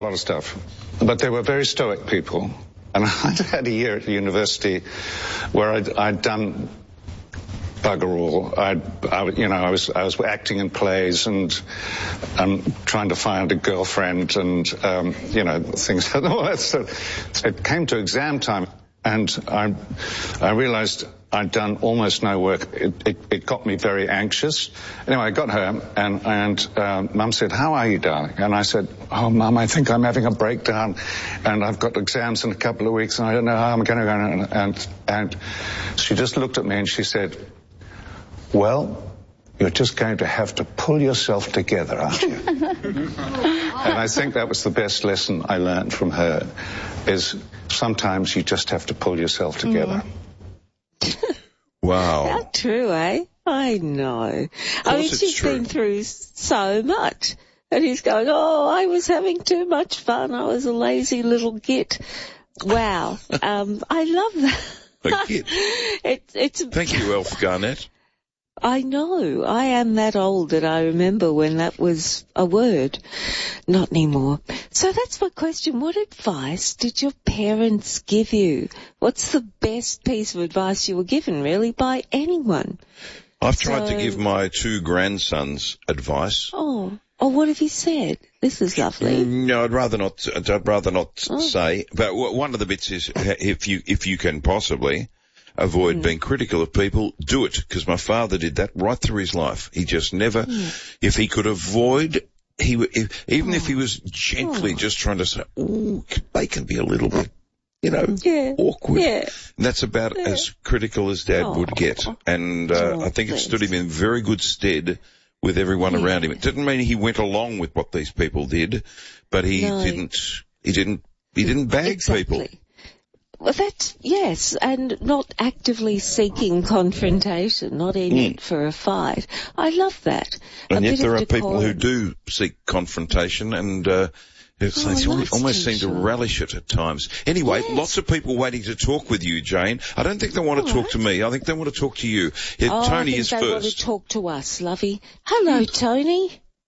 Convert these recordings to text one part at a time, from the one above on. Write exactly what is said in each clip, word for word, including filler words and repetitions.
A lot of stuff. But they were very stoic people. And I'd had a year at the university where I'd, I'd done bugger all. I'd, I, you know, I was I was acting in plays and um, trying to find a girlfriend and, um, you know, things like that. So it came to exam time and I, I realized I'd done almost no work. It, it, it got me very anxious. Anyway, I got home and, and uh, Mum said, "How are you, darling?" And I said, "Oh, Mum, I think I'm having a breakdown and I've got exams in a couple of weeks and I don't know how I'm going to go." And, and, and she just looked at me and she said, "Well, you're just going to have to pull yourself together, aren't you?" And I think that was the best lesson I learned from her, is sometimes you just have to pull yourself together. Mm. Wow. How true, eh? I know. I mean, she's true. been through so much. And he's going, "Oh, I was having too much fun. I was a lazy little git." Wow. um, I love that. A git. it, it's Thank you, Elf Garnett. I know. I am that old that I remember when that was a word. Not anymore. So that's my question. What advice did your parents give you? What's the best piece of advice you were given, really, by anyone? I've So- tried to give my two grandsons advice. Oh. Oh, what have you said? This is lovely. No, I'd rather not. I'd rather not Oh. say. But w- one of the bits is, if you if you can possibly avoid Mm. being critical of people, do it. Because my father did that right through his life. He just never, Mm. if he could avoid, he w- if, even Oh. if he was gently Oh. just trying to say, "Ooh, they can be a little bit, you know, Yeah. awkward." Yeah. And that's about Yeah. as critical as Dad Oh. would get. And uh, Oh, I think it bless. stood him in very good stead with everyone Yeah. around him. It didn't mean he went along with what these people did, but he No. didn't, he didn't, he didn't bag Exactly. people. Well, that's, yes, and not actively seeking confrontation, not in Mm. it for a fight. I love that. A And yet bit there of are people who decorum. do seek confrontation and, uh, it's, Oh, they almost, life's almost too seem to short. relish it at times. Anyway, Yes. lots of people waiting to talk with you, Jane. I don't think they want to All talk right. to me. I think they want to talk to you. Yeah, Oh, I Tony think is they want to first. talk to us, lovey. Hello, Tony.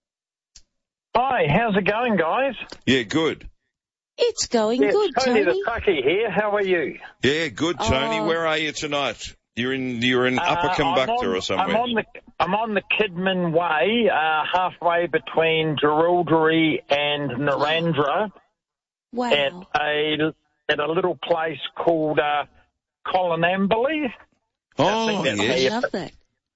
Hi, how's it going, guys? Yeah, good. It's going Yeah, good, Tony Tony. the Truckie here. How are you? Yeah, good, Tony. Oh. Where are you tonight? You're in, you're in Upper Uh, Combukta I'm on, or somewhere. I'm on the I'm on the Kidman Way, uh, halfway between Jerilderie and Narandra, Wow. at a at a little place called uh, Colinambally. Oh, I think that's I yes. how love that.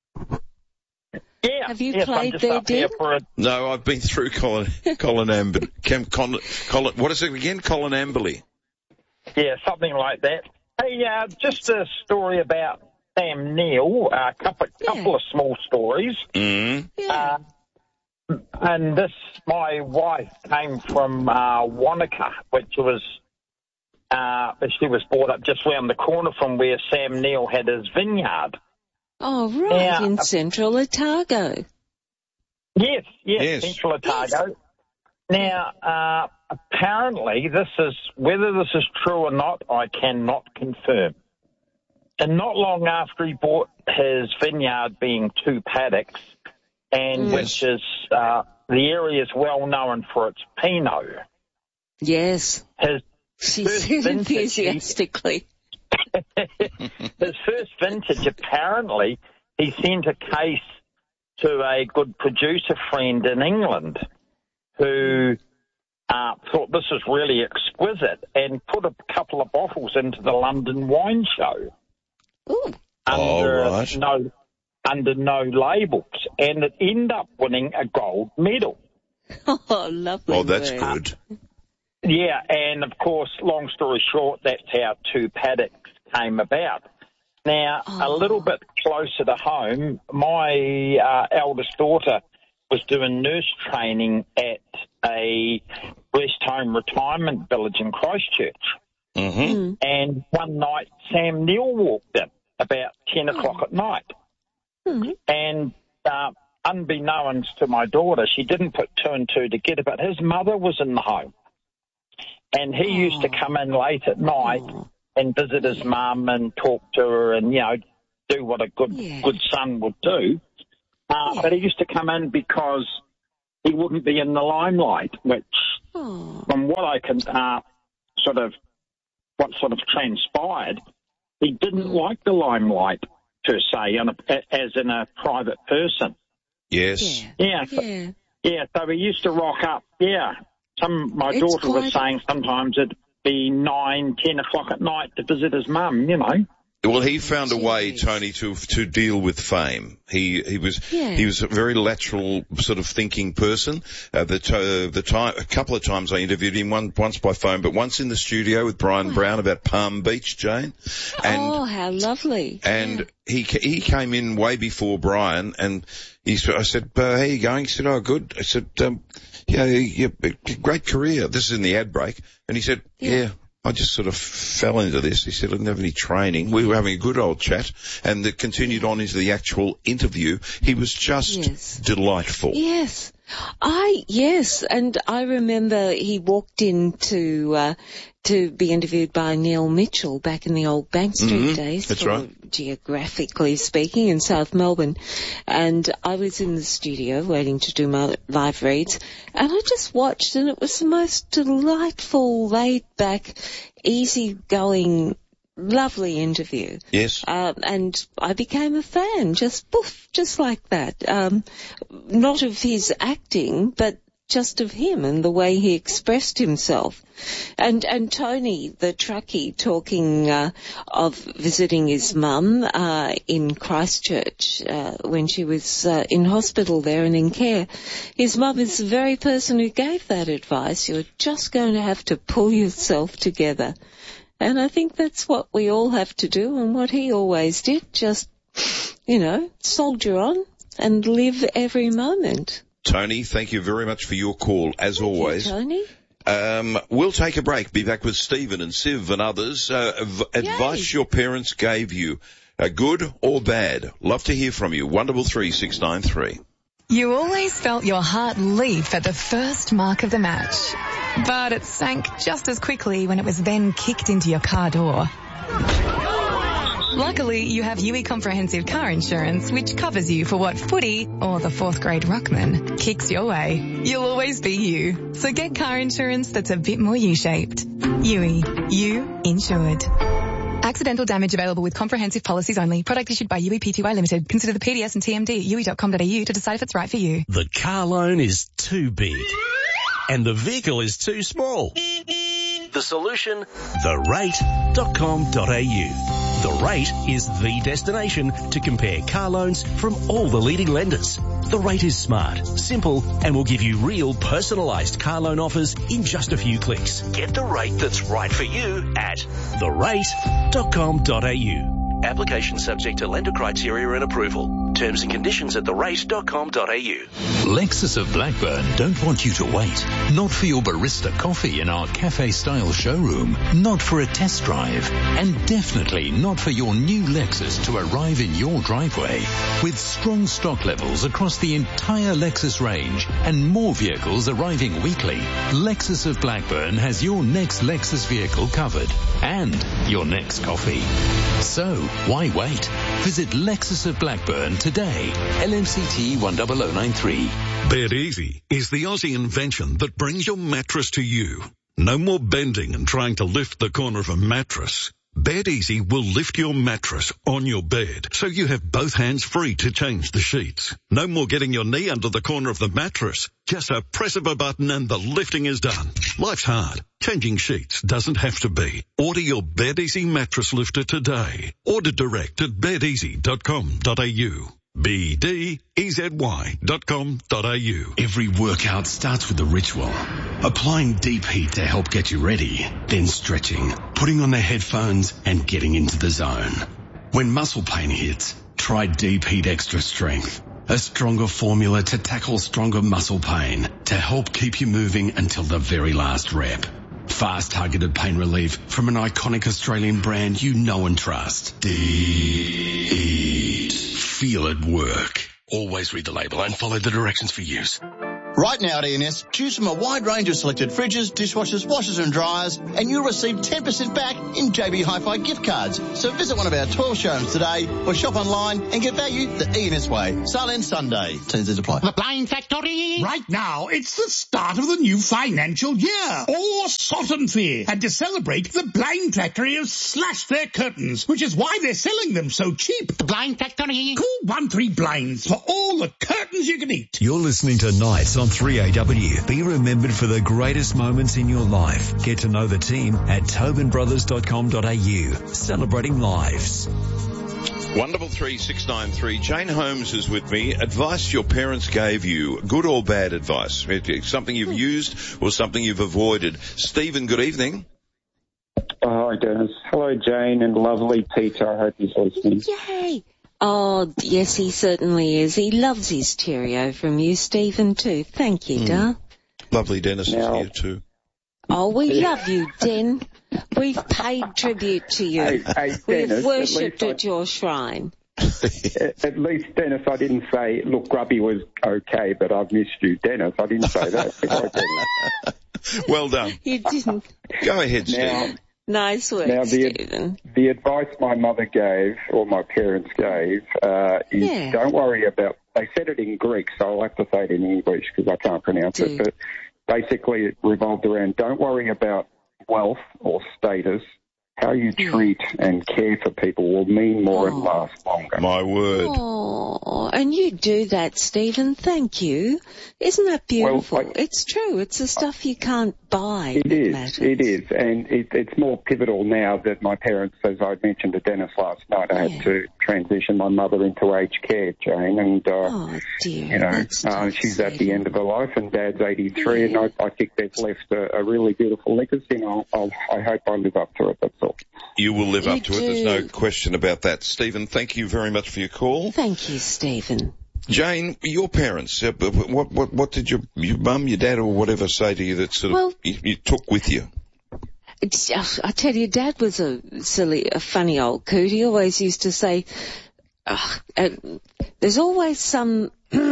Yeah. Have you yes, I'm played just there, up here Dick? for a No, I've been through Colin, Colin Amber, Cam, Colin, Colin, what is it again? Colin Amberley. Yeah, something like that. Hey, uh, just a story about Sam Neill, a couple, Yeah. couple of small stories. Mm. Yeah. Uh, and this, my wife came from uh, Wanaka, which was, uh, she was brought up just round the corner from where Sam Neill had his vineyard. Oh, right, Yeah. in Central Otago. Yes, yes, Yes. Central Otago. Now, uh, apparently, this is, whether this is true or not, I cannot confirm. And not long after he bought his vineyard, being two paddocks, and Mm. which is, uh, the area is well known for its Pinot. Yes. His, She First said vintage. enthusiastically. his first vintage, apparently, he sent a case to a good producer friend in England who uh, thought this was really exquisite and put a couple of bottles into the London Wine Show Ooh. under Oh, right. no under no labels, and it ended up winning a gold medal. Oh, lovely. Oh, that's word. good. Yeah, and of course, long story short, that's how two paddocks came about. Now, a Oh. little bit closer to home, my uh, eldest daughter was doing nurse training at a rest home retirement village in Christchurch. Mm-hmm. Mm. And one night, Sam Neill walked in about ten o'clock at night. Mm. And uh, unbeknownst to my daughter, she didn't put two and two together, but his mother was in the home. And he Oh. used to come in late at night Oh. and visit his mum and talk to her and, you know, do what a good Yeah. good son would do. Uh, Yeah. But he used to come in because he wouldn't be in the limelight, which Oh. From what I can uh, sort of, what sort of transpired, he didn't like the limelight per se, on a, as in a private person. Yes. Yeah. Yeah. Yeah. Yeah. So he used to rock up. Yeah. Some my It's daughter was quite- saying sometimes it'd be nine, ten o'clock at night to visit his mum. You know. Well, he found a way, Jeez. Tony, to to deal with fame. He he was Yeah. he was a very lateral sort of thinking person. Uh, the to, the time a couple of times I interviewed him, one once by phone, but once in the studio with Brian Brown about Palm Beach, Jane. And oh, how lovely. and Yeah. he ca- he came in way before Brian, and he s- I said, uh, "How you going?" He said, "Oh, good." I said, um, "Yeah, yeah, great career." This is in the ad break, and he said, Yeah. "Yeah." I just sort of fell into this. He said, I didn't have any training. We were having a good old chat, and it continued on into the actual interview. He was just Yes. delightful. Yes. I, yes, and I remember he walked in to, uh, to be interviewed by Neil Mitchell back in the old Bank Street Mhm, days. that's for, right. Geographically speaking, in South Melbourne. And I was in the studio waiting to do my live reads, and I just watched, and it was the most delightful, laid-back, easy-going, lovely interview. Yes. Uh, and I became a fan, just poof, just like that. Um, not of his acting, but just of him and the way he expressed himself. And and Tony, the truckie, talking uh, of visiting his mum uh, in Christchurch uh, when she was uh, in hospital there and in care. His mum is the very person who gave that advice. You're just going to have to pull yourself together. And I think that's what we all have to do, and what he always did, just, you know, soldier on and live every moment. Tony, thank you very much for your call, as Thank you, always. Tony. Um, we'll take a break. Be back with Stephen and Siv and others. Uh, av- advice your parents gave you, uh, good or bad. Love to hear from you. one double three six nine three. You always felt your heart leap at the first mark of the match, but it sank just as quickly when it was then kicked into your car door. Luckily, you have U E Comprehensive Car Insurance, which covers you for what footy or the fourth grade ruckman kicks your way. You'll always be you. So get car insurance that's a bit more U-shaped. U E. You insured. Accidental damage available with comprehensive policies only. Product issued by U E P T Y Limited. Consider the P D S and T M D at u e dot com dot a u to decide if it's right for you. The car loan is too big and the vehicle is too small. The solution? the rate dot com dot a u. The Rate is the destination to compare car loans from all the leading lenders. The Rate is smart, simple, and will give you real personalised car loan offers in just a few clicks. Get the rate that's right for you at the rate dot com dot a u. Application subject to lender criteria and approval. Terms and conditions at the rate dot com dot a u. Lexus of Blackburn don't want you to wait. Not for your barista coffee in our cafe-style showroom. Not for a test drive. And definitely not for your new Lexus to arrive in your driveway. With strong stock levels across the entire Lexus range and more vehicles arriving weekly, Lexus of Blackburn has your next Lexus vehicle covered. And your next coffee. So, why wait? Visit Lexus of Blackburn today. L M C T one zero zero nine three. Bed Easy is the Aussie invention that brings your mattress to you. No more bending and trying to lift the corner of a mattress. Bed Easy will lift your mattress on your bed, so you have both hands free to change the sheets. No more getting your knee under the corner of the mattress. Just a press of a button and the lifting is done. Life's hard. Changing sheets doesn't have to be. Order your Bed Easy mattress lifter today. Order direct at bed easy dot com dot a u. B D E Z Y dot com dot a u. Every workout starts with a ritual. Applying deep heat to help get you ready, then stretching, putting on the headphones and getting into the zone. When muscle pain hits, try Deep Heat Extra Strength. A stronger formula to tackle stronger muscle pain to help keep you moving until the very last rep. Fast targeted pain relief from an iconic Australian brand you know and trust. Deep. Feel it work. Always read the label and follow the directions for use. Right now at E and S, choose from a wide range of selected fridges, dishwashers, washers and dryers, and you'll receive ten percent back in J B Hi-Fi gift cards. So visit one of our twelve showrooms today or shop online and get value the E and S way. Sale ends Sunday. T's as apply. The Blind Factory. Right now, it's the start of the new financial year. All Sutton Fair. And to celebrate, the Blind Factory has slashed their curtains, which is why they're selling them so cheap. The Blind Factory. Call one three Blinds for all the curtains you can eat. You're listening to Nights on three A W. Be remembered for the greatest moments in your life. Get to know the team at tobin brothers dot com dot a u. Celebrating lives. Wonderful three six nine three. Jane Holmes is with me. Advice your parents gave you, good or bad advice? It's something you've used or something you've avoided. Stephen, good evening. Oh, hi, Dennis. Hello, Jane, and lovely Peter. I hope he's listening. Yay! Oh, yes, he certainly is. He loves his Cheerio from you, Stephen, too. Thank you, mm. Dar. Lovely Dennis now, is here, too. Oh, we yeah. love you, Den. We've paid tribute to you. Hey, hey, We've Dennis, worshipped at, at your shrine. at, at least, Dennis, I didn't say, look, Grubby was okay, but I've missed you. Dennis, I didn't say that. Well done. You didn't. Go ahead, now, Stephen. Nice work, now, the, Stephen. The advice my mother gave, or my parents gave, uh, is yeah. don't worry about, they said it in Greek, so I'll have to say it in English because I can't pronounce Do. it, but basically it revolved around don't worry about wealth or status. How you treat and care for people will mean more oh. and last longer. My word. Oh, and you do that, Stephen. Thank you. Isn't that beautiful? Well, I, it's true. It's the stuff you can't buy. It that is. matters. It is. And it, it's more pivotal now that my parents, as I mentioned to Dennis last night, I yeah. had to transition my mother into aged care, Jane. And, uh, oh, dear. you know, uh, she's at the end of her life and Dad's eighty-three. Yeah. And I, I think they've left a, a really beautiful legacy. And I'll, I'll, I hope I live up to it. That's all. You will live you up to do. it. There's no question about that. Stephen, thank you very much for your call. Thank you, Stephen. Jane, your parents, uh, what, what, what did your, your mum, your dad or whatever say to you that sort well, of you, you took with you? It's, I tell you, Dad was a silly, a funny old coot. He always used to say, oh, uh, there's always some,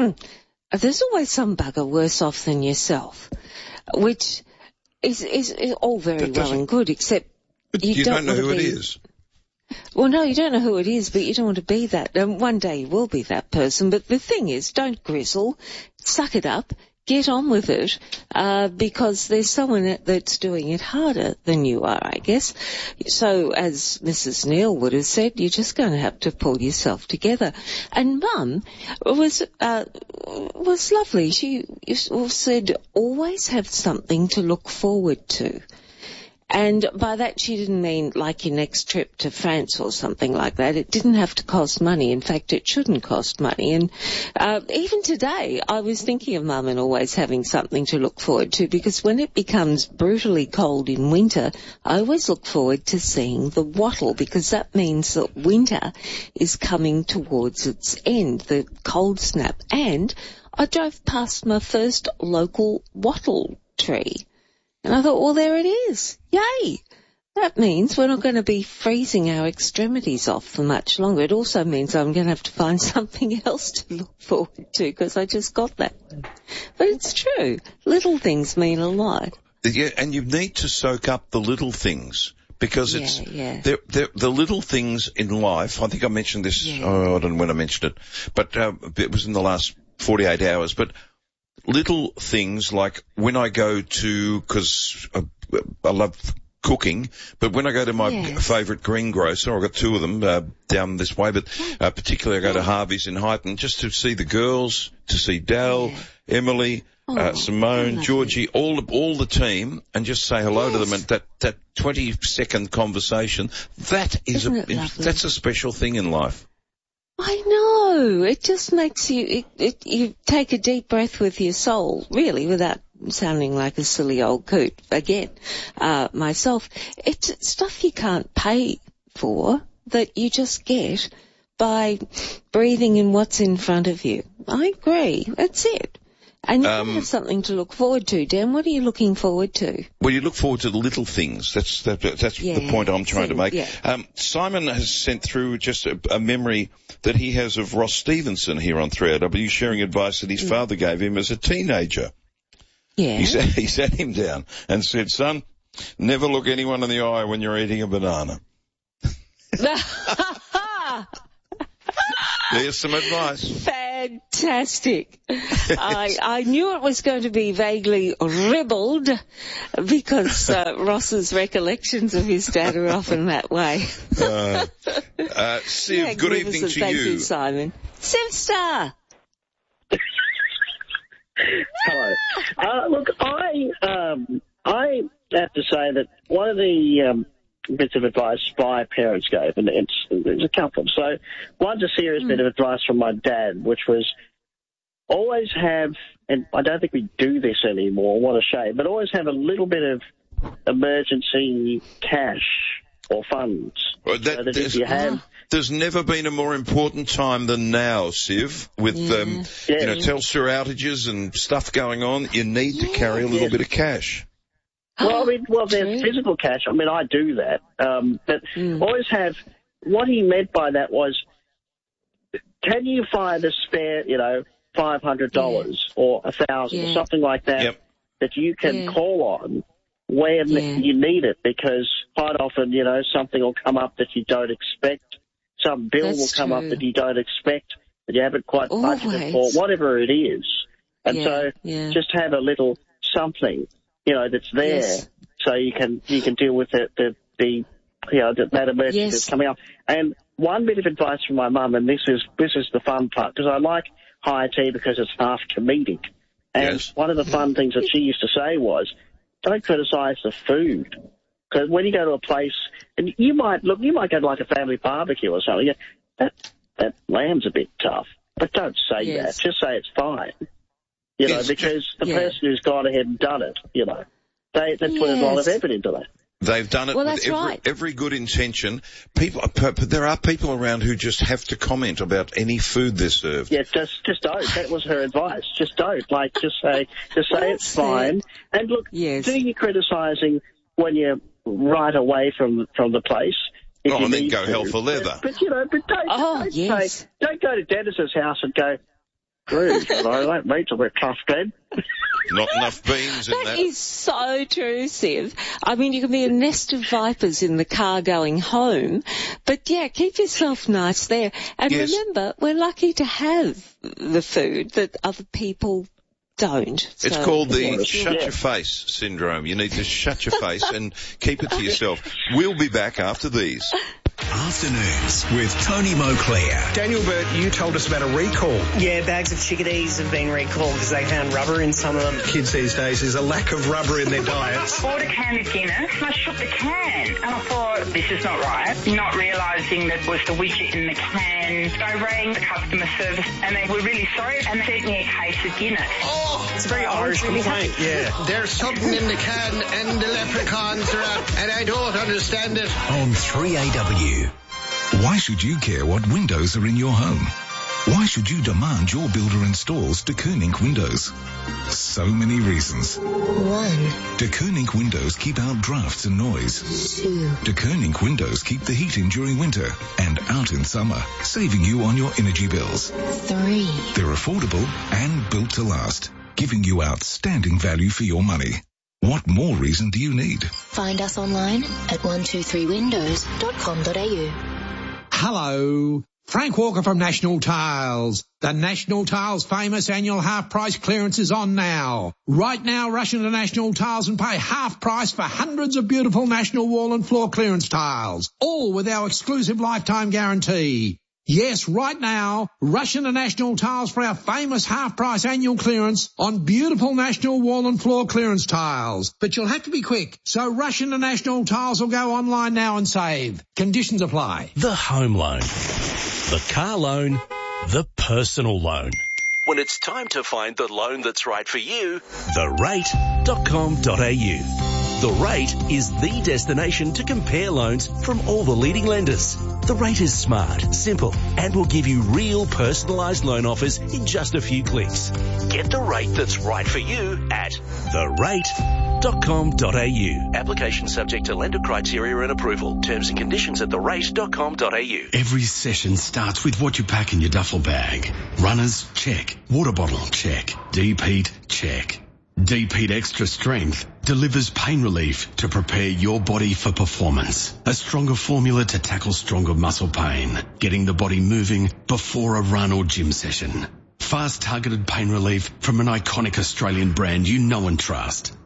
there's always some bugger worse off than yourself, which is, is, is all very well and good, except But you, you don't, don't know who be, it is. Well, no, you don't know who it is, but you don't want to be that. Um, one day you will be that person. But the thing is, don't grizzle. Suck it up. Get on with it, uh, because there's someone that's doing it harder than you are, I guess. So, as Missus Neal would have said, you're just going to have to pull yourself together. And Mum was, uh, was lovely. She said, always have something to look forward to. And by that she didn't mean like your next trip to France or something like that. It didn't have to cost money. In fact, it shouldn't cost money. And uh, even today, I was thinking of Mum and always having something to look forward to, because when it becomes brutally cold in winter, I always look forward to seeing the wattle, because that means that winter is coming towards its end, the cold snap. And I drove past my first local wattle tree. And I thought, well, there it is. Yay! That means we're not going to be freezing our extremities off for much longer. It also means I'm going to have to find something else to look forward to, because I just got that one. But it's true. Little things mean a lot. Yeah, and you need to soak up the little things, because yeah, it's yeah. they're, they're, the little things in life. I think I mentioned this. Yeah. Oh, I don't know when I mentioned it, but uh, it was in the last forty-eight hours. But little things like when I go to, because I, I love cooking, but when I go to my yes. favourite greengrocer, I've got two of them uh, down this way, but uh, particularly I go to Harvey's in Highton just to see the girls, to see Dal, yeah. Emily, oh, uh, Simone, Georgie, all the, all the team, and just say hello yes. to them. And that that twenty second conversation, that is Isn't a that's a special thing in life. I know. It just makes you, it, it, you take a deep breath with your soul, really, without sounding like a silly old coot. Again, uh, myself. It's stuff you can't pay for that you just get by breathing in what's in front of you. I agree. That's it. And you Um, have something to look forward to, Dan. What are you looking forward to? Well, you look forward to the little things. That's that, that's Yeah, the point I'm trying to so, make. yeah. Um, Simon has sent through just a, a memory that he has of Ross Stevenson here on three A W, sharing advice that his Mm. father gave him as a teenager. Yeah. He sat, he sat him down and said, "Son, never look anyone in the eye when you're eating a banana." There's some advice. Fantastic. I, I knew it was going to be vaguely ribald because uh, Ross's recollections of his dad are often that way. uh, uh, Siv, Yeah, good give us evening a to thank you. you, Simon. Siv Star. Hello. Uh, look, I um, I have to say that one of the um, bits of advice my parents gave, and it's, there's a couple. So one's a serious Mm. bit of advice from my dad, which was always have, and I don't think we do this anymore, what a shame, but always have a little bit of emergency cash or funds. Well, that- so that if there's, you have... there's never been a more important time than now, Siv, with Yeah. um, Yeah. you know Telstra outages and stuff going on. You need to carry a little Yes. bit of cash. Well, I mean, well, there's physical cash. I mean, I do that. Um, but always have, what he meant by that was, can you find a spare, you know, five hundred dollars or a thousand Yeah. or something like that Yep. that you can Yeah. call on when Yeah. you need it? Because quite often, you know, something will come up that you don't expect. Some bill That's will come up true. that you don't expect, that you haven't quite budgeted for, Always. whatever it is. And Yeah, so yeah. just have a little something, you know, that's there, Yes. so you can you can deal with the the, the you know that, that emergency Yes. that's coming up. And one bit of advice from my mum, and this is this is the fun part, because I like high tea because it's half comedic. And Yes. one of the fun things that she used to say was, don't criticise the food. Because when you go to a place, and you might look, you might go to like a family barbecue or something. yeah, That that lamb's a bit tough, but don't say Yes. that. Just say it's fine. You know, Yes. because the Yeah. person who's gone ahead and done it, you know, they they put a lot of Yes. effort into that. They've done it Well, with that's every, right. every good intention. People, p- p- there are people around who just have to comment about any food they're served. Yeah, just just don't. That was her advice. Just don't. Like, just say, just say it's fine. And look, Yes. do your criticising when you're right away from from the place. if Oh, you and then need go to. hell for leather. But, but you know, but don't, Oh, don't yes. say, don't go to Dennis's house and go, Geez, you know, that meat's a bit tough, Dad. Not enough beans in That that. is so true, Siv. I mean, you can be a nest of vipers in the car going home, but yeah, keep yourself nice there. And Yes. remember, we're lucky to have the food that other people don't. It's So, called the yeah. shut your face syndrome. You need to shut your face and keep it to yourself. We'll be back after these. Afternoons with Tony Moclair. Daniel Burt, you told us about a recall. Yeah, bags of chickadees have been recalled because they found rubber in some of them. Kids these days, there's a lack of rubber in their diets. I bought a can of Guinness and I shook the can and I thought, this is not right. Not realising that it was the widget in the can. So I rang the customer service and they were really sorry and they sent me a case of Guinness. Oh, it's a very I was Irish really complaint, happy. yeah. There's something in the can and the leprechauns are out and I don't understand it. On three A W. Why should you care what windows are in your home? Why should you demand your builder installs De Koning windows? So many reasons. One. De Koning windows keep out drafts and noise. Two. De Koning windows keep the heat in during winter and out in summer, saving you on your energy bills. Three. They're affordable and built to last, giving you outstanding value for your money. What more reason do you need? Find us online at one two three windows dot com dot a u. Hello, Frank Walker from National Tiles. The National Tiles famous annual half price clearance is on now. Right now, rush into National Tiles and pay half price for hundreds of beautiful National wall and floor clearance tiles, all with our exclusive lifetime guarantee. Yes, right now, rush into National Tiles for our famous half-price annual clearance on beautiful National wall and floor clearance tiles. But you'll have to be quick, so rush into National Tiles or go online now and save. Conditions apply. The home loan, the car loan, the personal loan. When it's time to find the loan that's right for you, the rate dot com dot a u. The Rate is the destination to compare loans from all the leading lenders. The Rate is smart, simple, and will give you real personalised loan offers in just a few clicks. Get the rate that's right for you at the rate dot com dot a u. Application subject to lender criteria and approval. Terms and conditions at the rate dot com dot a u. Every session starts with what you pack in your duffel bag. Runners, check. Water bottle, check. Deep heat, check. Deep Heat Extra Strength delivers pain relief to prepare your body for performance. A stronger formula to tackle stronger muscle pain, getting the body moving before a run or gym session. Fast targeted pain relief from an iconic Australian brand you know and trust.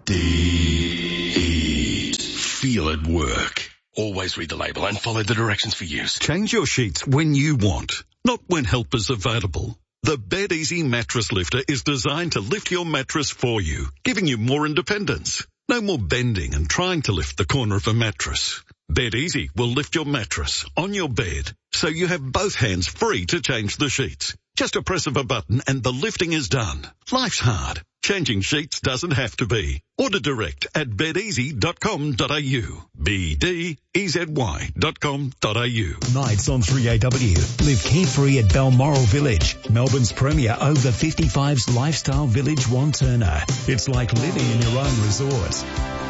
Deep. Feel it work. Always read the label and follow the directions for use. Change your sheets when you want, not when help is available. The Bed Easy Mattress Lifter is designed to lift your mattress for you, giving you more independence. No more bending and trying to lift the corner of a mattress. Bed Easy will lift your mattress on your bed, so you have both hands free to change the sheets. Just a press of a button and the lifting is done. Life's hard. Changing sheets doesn't have to be. Order direct at bed easy dot com dot a u. B D E Z Y dot com dot a u. Nights on three A W. Live carefree at Balmoral Village, Melbourne's premier over fifty-fives lifestyle village, Wantirna. It's like living in your own resort.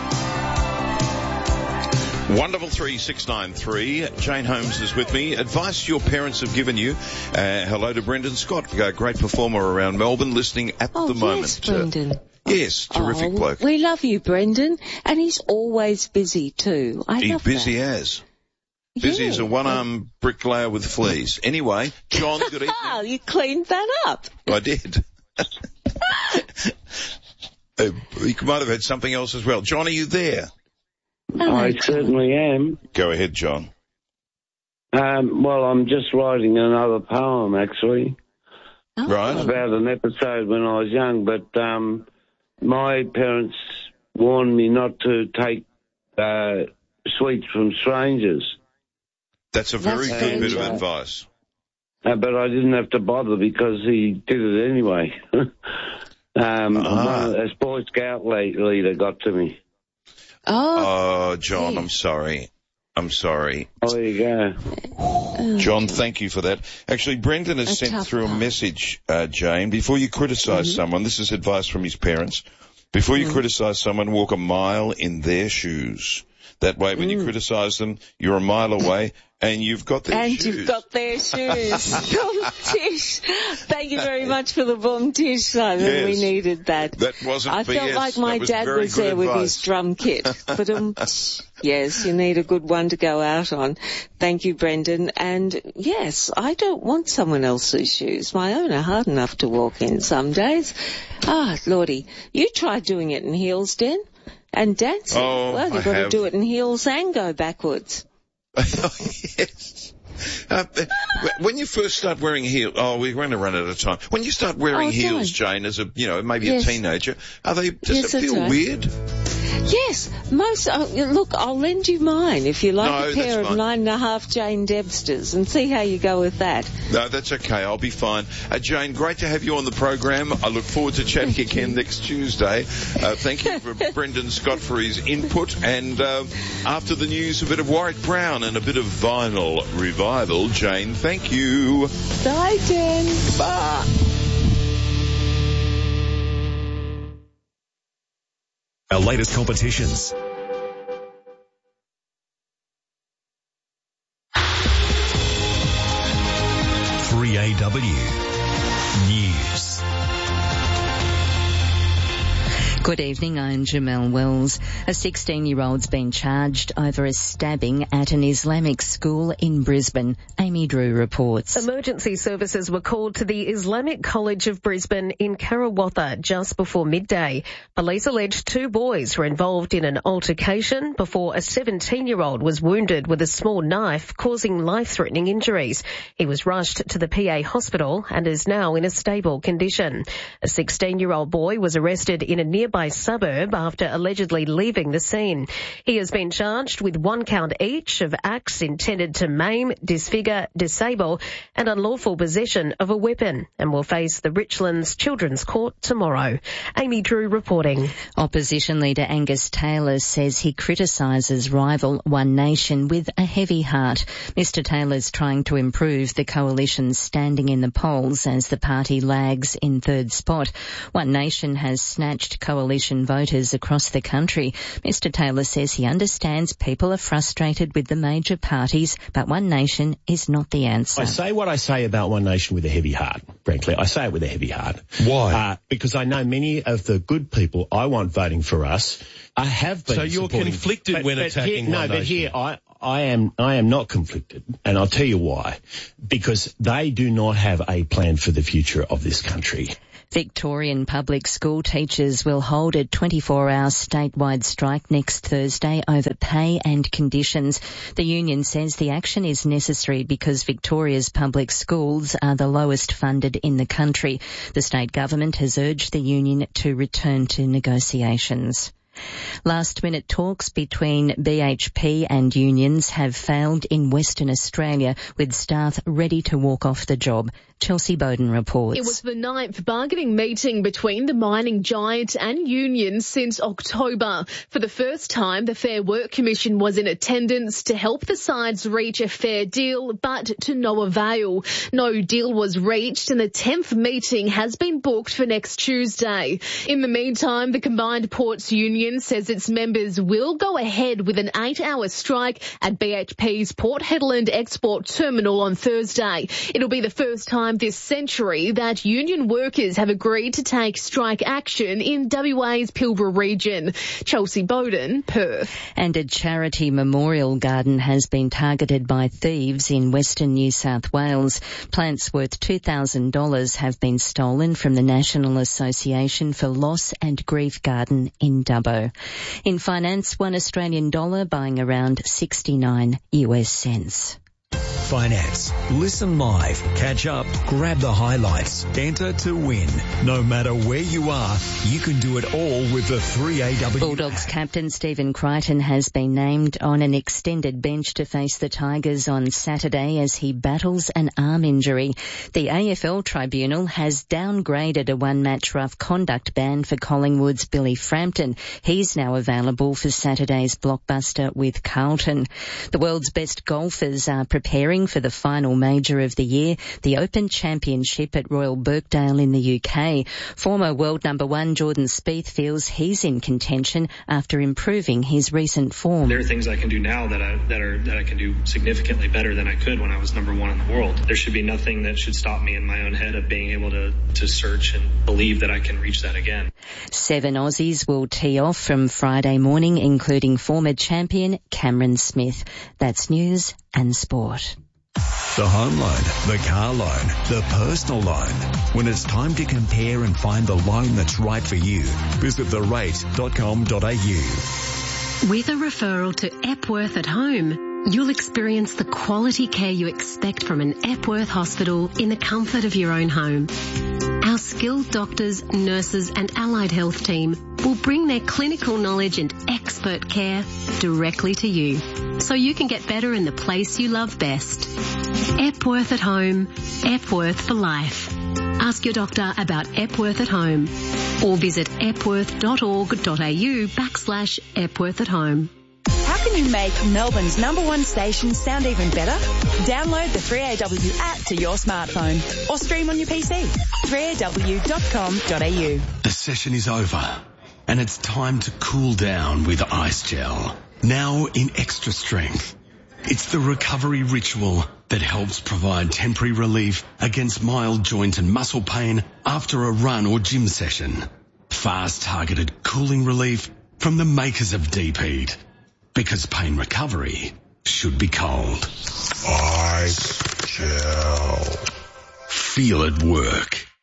one double three six nine three. Jane Holmes is with me. Advice your parents have given you. Uh, hello to Brendan Scott, a great performer around Melbourne, listening at oh, the moment. Yes, Brendan. Uh, yes, terrific oh, bloke. We love you, Brendan. And he's always busy too. I he's love busy that. as. Busy yeah. as a one-arm bricklayer with fleas. Anyway, John, good evening. You cleaned that up. I did. uh, you might have had something else as well. John, are you there? Hello, I John. certainly am. Go ahead, John. Um, well, I'm just writing another poem, actually. Oh. Right. About an episode when I was young, but um, my parents warned me not to take uh, sweets from strangers. That's a very That's good bit and, of uh, advice. Uh, but I didn't have to bother because he did it anyway. um, Ah. one, a Boy Scout le- leader got to me. Oh, Oh, John, I'm sorry. I'm sorry. Oh, there you go. John, thank you for that. Actually, Brendan has A sent tough through a one. message, uh, Jane. Before you criticise Mm-hmm. someone, this is advice from his parents. Before you Mm. criticise someone, walk a mile in their shoes. That way, when Mm. you criticise them, you're a mile away and you've got their and shoes. you've got their shoes. Boom Tish. Thank you very much for the Boom Tish, Simon. Yes. We needed that. That wasn't I B felt S. like my That was dad very was good there with advice. his drum kit. But um, yes, you need a good one to go out on. Thank you, Brendan. And yes, I don't want someone else's shoes. My own are hard enough to walk in some days. Ah, Lordy, you tried doing it in heels, Den, and dancing. Oh, well, you've I got have. to do it in heels and go backwards. Yes. Uh, when you first start wearing heels, oh, we're going to run out of time. When you start wearing Oh, heels, fine. Jane, as a, you know, maybe Yes. a teenager, are they, does Yes, it feel that's right. weird? Yes, most. Uh, look, I'll lend you mine if you like No, a that's pair of fine. nine and a half Jane Debsters, and see how you go with that. No, that's okay. I'll be fine. Uh, Jane, great to have you on the program. I look forward to chatting Thank again you. next Tuesday. Uh, thank you for Brendan Scott for his input. And uh, after the news, a bit of Warwick Brown and a bit of vinyl revival. Jane, thank you. Bye, Jen. Bye. Our latest competitions. three A W News. Good evening, I'm Jamelle Wells. A sixteen-year-old's been charged over a stabbing at an Islamic school in Brisbane. Amy Drew reports. Emergency services were called to the Islamic College of Brisbane in Karawatha just before midday. Police allege two boys were involved in an altercation before a seventeen-year-old was wounded with a small knife, causing life-threatening injuries. He was rushed to the P A hospital and is now in a stable condition. A sixteen-year-old boy was arrested in a nearby nearby suburb after allegedly leaving the scene. He has been charged with one count each of acts intended to maim, disfigure, disable and unlawful possession of a weapon and will face the Richlands Children's Court tomorrow. Amy Drew reporting. Opposition leader Angus Taylor says he criticises rival One Nation with a heavy heart. Mister Taylor's trying to improve the coalition's standing in the polls as the party lags in third spot. One Nation has snatched coalition voters across the country. Mister Taylor says he understands people are frustrated with the major parties, but One Nation is not the answer. I say what I say about One Nation with a heavy heart, frankly. I say it with a heavy heart. Why? Uh, because I know many of the good people I want voting for us I have been So you're supporting, conflicted but, when but attacking here, One No, but Nation. here I, I am I am not conflicted, and I'll tell you why. Because they do not have a plan for the future of this country. Victorian public school teachers will hold a twenty-four hour statewide strike next Thursday over pay and conditions. The union says the action is necessary because Victoria's public schools are the lowest funded in the country. The state government has urged the union to return to negotiations. Last-minute talks between B H P and unions have failed in Western Australia, with staff ready to walk off the job. Chelsea Bowden reports. It was the ninth bargaining meeting between the mining giant and unions since October. For the first time, the Fair Work Commission was in attendance to help the sides reach a fair deal, but to no avail. No deal was reached, and the tenth meeting has been booked for next Tuesday. In the meantime, the Combined Ports Union says its members will go ahead with an eight-hour strike at B H P's Port Hedland Export Terminal on Thursday. It'll be the first time this century that union workers have agreed to take strike action in W A's Pilbara region. Chelsea Bowden, Perth. And a charity memorial garden has been targeted by thieves in Western New South Wales. Plants worth two thousand dollars have been stolen from the National Association for Loss and Grief Garden in Dubbo. In finance, one Australian dollar buying around sixty-nine U S cents. Finance. Listen live, catch up, grab the highlights, enter to win. No matter where you are, you can do it all with the three A W. Bulldogs captain Stephen Crichton has been named on an extended bench to face the Tigers on Saturday as he battles an arm injury. The A F L Tribunal has downgraded a one-match rough conduct ban for Collingwood's Billy Frampton. He's now available for Saturday's blockbuster with Carlton. The world's best golfers are preparing for the final major of the year, the Open Championship at Royal Birkdale in the U K. Former world number one Jordan Spieth feels he's in contention after improving his recent form. There are things I can do now that I, that are that I can do significantly better than I could when I was number one in the world. There should be nothing that should stop me in my own head of being able to, to search and believe that I can reach that again. Seven Aussies will tee off from Friday morning, including former champion Cameron Smith. That's news and sport. The home loan, the car loan, the personal loan. When it's time to compare and find the loan that's right for you, visit the rate dot com dot a u. With a referral to Epworth at Home, you'll experience the quality care you expect from an Epworth hospital in the comfort of your own home. Our skilled doctors, nurses and allied health team will bring their clinical knowledge and expert care directly to you, so you can get better in the place you love best. Epworth at Home, Epworth for life. Ask your doctor about Epworth at Home or visit epworth dot org dot a u backslash Epworth at Home. How can you make Melbourne's number one station sound even better? Download the three A W app to your smartphone or stream on your P C. three a w dot com dot a u. The session is over and it's time to cool down with Ice Gel. Now in extra strength. It's the recovery ritual that helps provide temporary relief against mild joint and muscle pain after a run or gym session. Fast targeted cooling relief from the makers of Deep Heat. Because pain recovery should be cold. Ice Gel. Feel it work.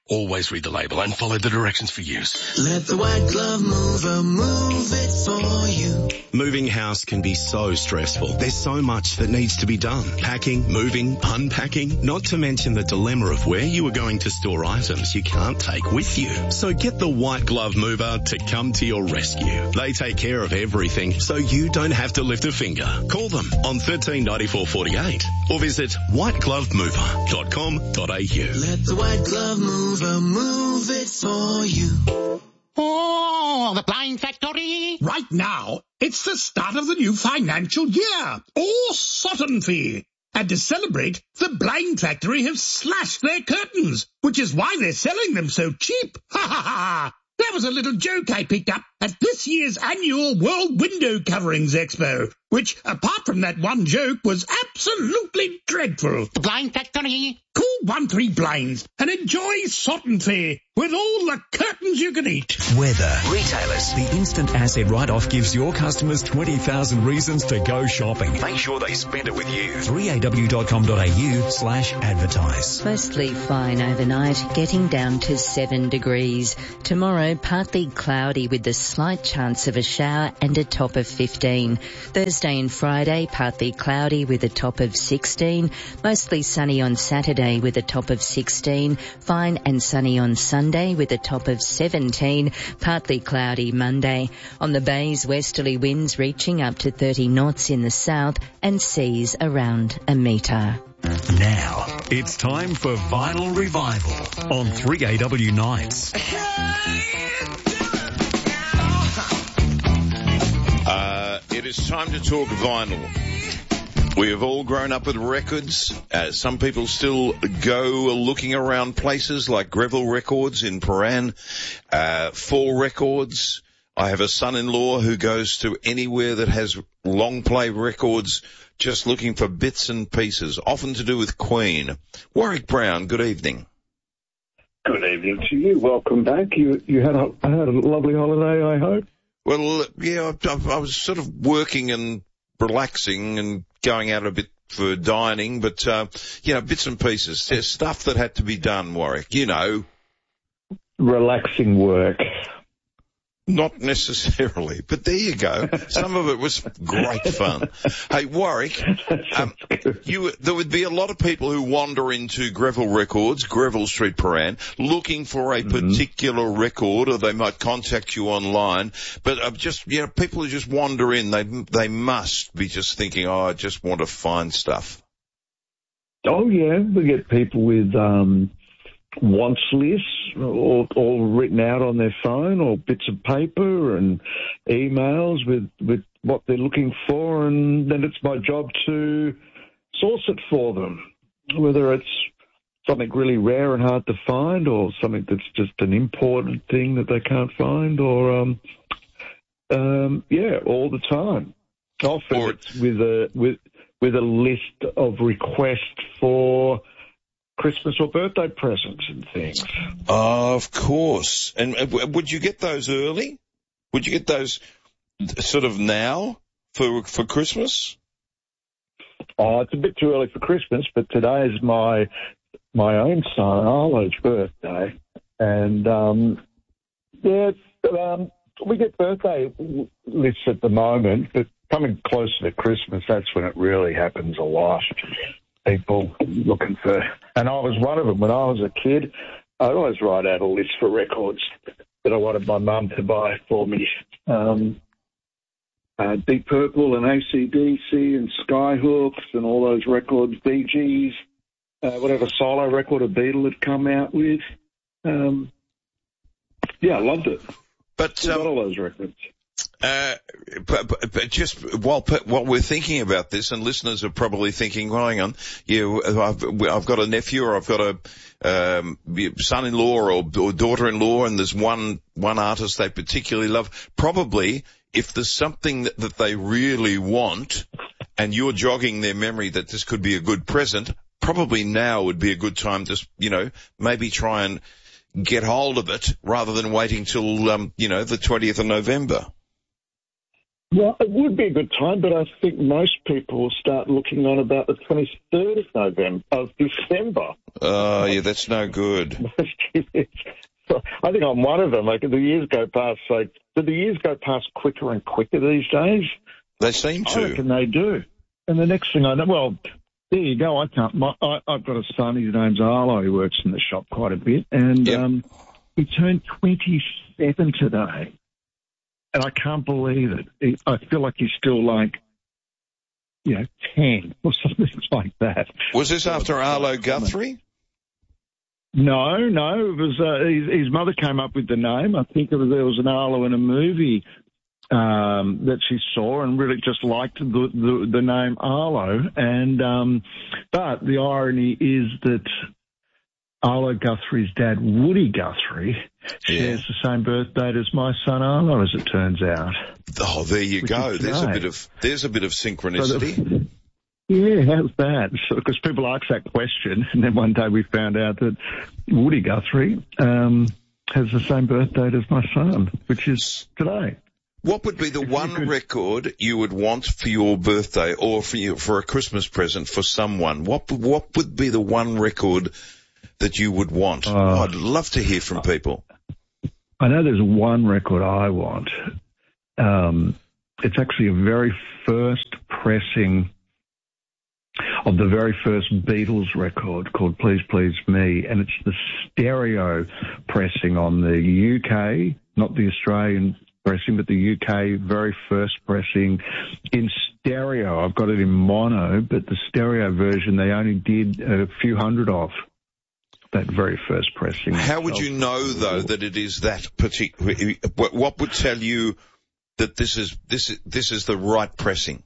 Always read the label and follow the directions for use. Let the White Glove Mover move it for you. Moving house can be so stressful. There's so much that needs to be done. Packing, moving, unpacking, not to mention the dilemma of where you are going to store items you can't take with you. So get the White Glove Mover to come to your rescue. They take care of everything so you don't have to lift a finger. Call them on thirteen ninety-four forty-eight or visit white glove mover dot com dot a u. Let the White Glove Mover move it for you. Oh, the Blind Factory! Right now, it's the start of the new financial year. Oh, Sutton Fair. And to celebrate, the Blind Factory have slashed their curtains, which is why they're selling them so cheap. Ha ha ha! That was a little joke I picked up at this year's annual World Window Coverings Expo, which, apart from that one joke, was absolutely dreadful. The Blind Factory. Call one three blinds and enjoy Sutton Fair with all the curtains you can eat. Weather. Retailers. The instant asset write-off gives your customers twenty thousand reasons to go shopping. Make sure they spend it with you. three a w dot com dot a u slash advertise. Mostly fine overnight, getting down to seven degrees. Tomorrow, partly cloudy with the slight chance of a shower and a top of fifteen. Thursday and Friday, partly cloudy with a top of sixteen. Mostly sunny on Saturday with a top of sixteen. Fine and sunny on Sunday with a top of seventeen. Partly cloudy Monday. On the bays, westerly winds reaching up to thirty knots in the south and seas around a metre. Now, it's time for Vinyl Revival on three A W Nights. Uh, it is time to talk vinyl. We have all grown up with records. Uh, some people still go looking around places like Greville Records in Paran, uh, Fall Records. I have a son-in-law who goes to anywhere that has long play records just looking for bits and pieces, often to do with Queen. Warwick Brown, good evening. Good evening to you. Welcome back. You you had a had a lovely holiday, I hope. Well, yeah, I, I was sort of working and relaxing and going out a bit for dining, but, uh, you know, bits and pieces. There's stuff that had to be done, Warwick, you know. Relaxing work. Not necessarily, but there you go. Some of it was great fun. Hey, Warwick, um, you, there would be a lot of people who wander into Greville Records, Greville Street, Paran, looking for a mm-hmm. particular record, or they might contact you online. But uh, just, you know, people who just wander in, they they must be just thinking, oh, I just want to find stuff. Oh yeah, we get people with um. wants lists, all, all written out on their phone, or bits of paper and emails with, with what they're looking for, and then it's my job to source it for them, whether it's something really rare and hard to find, or something that's just an imported thing that they can't find, or um, um, yeah, all the time. Often or it's with a with with a list of requests for Christmas or birthday presents and things. Oh, of course. And uh, would you get those early? Would you get those sort of now for for Christmas? Oh, it's a bit too early for Christmas, but today is my my own son Arlo's birthday, and um, yeah, um, we get birthday lists at the moment, but coming closer to Christmas, that's when it really happens a lot. People looking for, and I was one of them when I was a kid. I'd always write out a list for records that I wanted my mum to buy for me. Um, uh, Deep Purple and A C D C and Skyhooks and all those records, Bee Gees, uh, whatever solo record a Beatle had come out with. Um, yeah, I loved it. But um, got all those records. Uh, but, but, but just while while we're thinking about this, and listeners are probably thinking, well, hang on, you, I've, I've got a nephew or I've got a um, son-in-law or, or daughter-in-law, and there's one one artist they particularly love. Probably, if there's something that, that they really want, and you're jogging their memory that this could be a good present, probably now would be a good time to, you know, maybe try and get hold of it rather than waiting till, um, you know, the twentieth of November. Well, it would be a good time, but I think most people will start looking on about the twenty-third of November, of December. Oh, yeah, that's no good. I think I'm one of them. Like, the years go past, like, do the years go past quicker and quicker these days? They seem to. I reckon they do. And the next thing I know, well, there you go. I can't. My, I, I've got a son. His name's Arlo. He works in the shop quite a bit, and yep. um, he turned twenty-seven today, and I can't believe it. He, I feel like he's still like, you know, ten or something like that. Was this after Arlo Guthrie? No, no. It was uh, his, his mother came up with the name. I think it was, there was an Arlo in a movie um, that she saw and really just liked the the, the name Arlo. And um, but the irony is that Arlo Guthrie's dad, Woody Guthrie, shares yeah. the same birth date as my son Arlo, as it turns out. Oh, there you Which go. There's a bit of there's a bit of synchronicity. So the, yeah, how's that? Because so, people ask that question, and then one day we found out that Woody Guthrie um, has the same birth date as my son, which is today. What would be the if one could... record you would want for your birthday, or for you, for a Christmas present for someone? What what would be the one record that you would want? Uh, oh, I'd love to hear from people. I know there's one record I want. Um, it's actually a very first pressing of the very first Beatles record called Please Please Me, and it's the stereo pressing on the U K, not the Australian pressing, but the U K very first pressing in stereo. I've got it in mono, but the stereo version they only did a few hundred of. That very first pressing. How would you know, though, that it is that particular? What would tell you that this is this is this is the right pressing?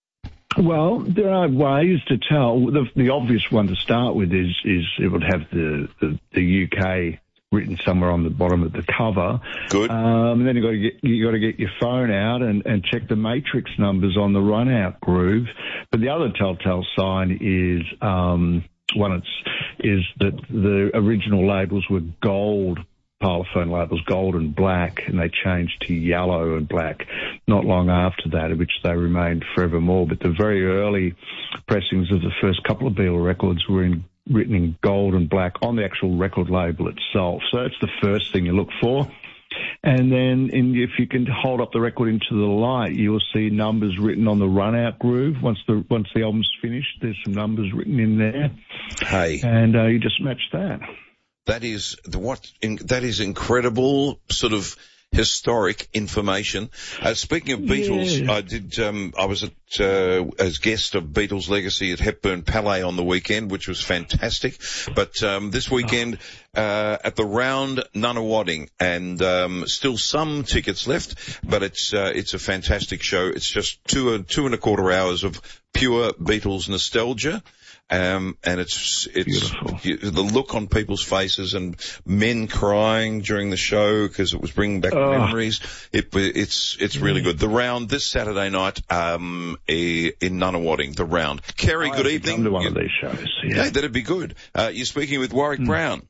Well, there are ways to tell. The, the obvious one to start with is is it would have the, the, the U K written somewhere on the bottom of the cover. Good. Um, and then you got to get you got to get your phone out and, and check the matrix numbers on the run out groove. But the other telltale sign is um, one it's is that the original labels were gold. Parlophone labels, gold and black, and they changed to yellow and black not long after that, in which they remained forevermore. But the very early pressings of the first couple of Beatle records were in, written in gold and black on the actual record label itself. So that's the first thing you look for. And then in, if you can hold up the record into the light, you'll see numbers written on the run-out groove. Once the once the album's finished, there's some numbers written in there. Hey. And uh, you just match that. That is the what? In, that is incredible, sort of historic information. Uh, speaking of Beatles, yeah. I did. Um, I was at uh, as guest of Beatles Legacy at Hepburn Palais on the weekend, which was fantastic. But um, this weekend uh, at the Round Nunawading, and um, still some tickets left. But it's uh, it's a fantastic show. It's just two uh, two and a quarter hours of pure Beatles nostalgia. Um, and it's, it's Beautiful. The look on people's faces and men crying during the show because it was bringing back oh. memories. It, it's, it's really good. The Round this Saturday night, um, in Nunawading, the Round. Kerry, I good evening. Come to one of these shows. Yeah, yeah that'd be good. Uh, you're speaking with Warwick mm. Brown.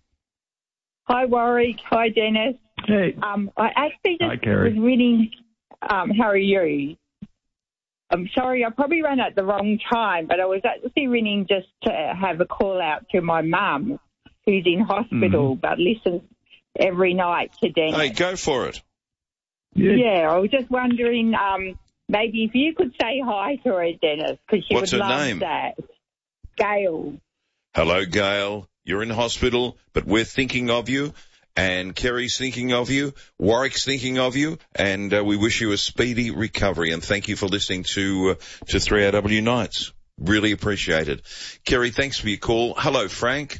Hi, Warwick. Hi, Dennis. Hey. Um, I actually just Hi, was reading, um, how are you? I'm sorry, I probably ran at the wrong time, but I was actually ringing just to have a call out to my mum, who's in hospital, mm-hmm. but listens every night to Dennis. Hey, go for it. Yeah, yeah I was just wondering, um, maybe if you could say hi to her, Dennis, because she What's would her love name? that. Gail. Hello, Gail. You're in hospital, but we're thinking of you. And Kerry's thinking of you, Warwick's thinking of you, and uh, we wish you a speedy recovery. And thank you for listening to uh, to three A W Nights. Really appreciate it. Kerry, thanks for your call. Hello, Frank.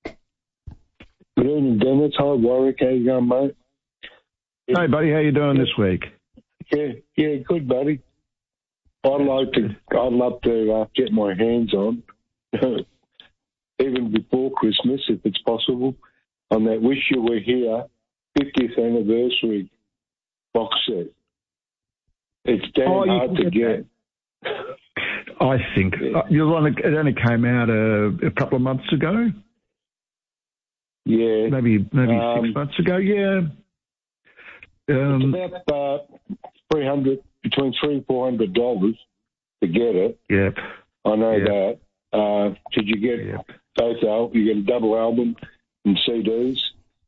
Good evening, Dennis. Hi, Warwick. How you going, mate? Hey, buddy. How you doing this week? Yeah, yeah, good, buddy. I'd like to. I'd love to uh, get my hands on, even before Christmas, if it's possible, on that Wish You Were Here fiftieth anniversary box set. It's damn oh, hard to get. I think uh, you're on. It only came out a, a couple of months ago. Yeah, maybe maybe um, six months ago. Yeah, um, it's about uh, three hundred between three and four hundred dollars to get it. Yep. I know Yep. that. Uh, did you get Yep. both albums? You get a double album and C Ds.